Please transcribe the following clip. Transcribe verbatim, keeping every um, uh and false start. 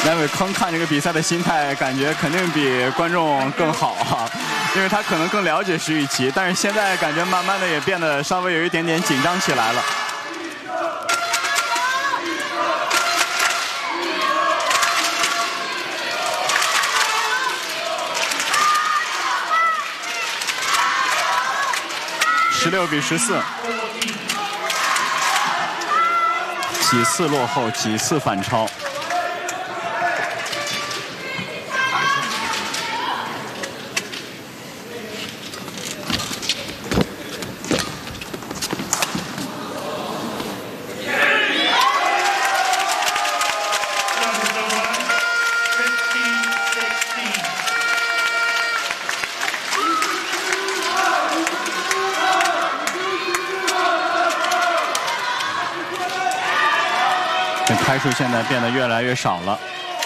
梁伟坑看这个比赛的心态，感觉肯定比观众更好哈、啊，因为他可能更了解徐雨琦，但是现在感觉慢慢的也变得稍微有一点点紧张起来了。十六比十四，几次落后，几次反超。这拍数现在变得越来越少了。